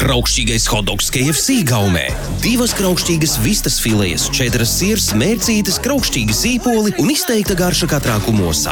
Kraukšķīgais hotdogs KFC gaumē. 2 kraukšķīgas vistas filejas, 4 sirs, mērcītes, kraukšķīgi sīpoli un izteikta garša katrā kumosā.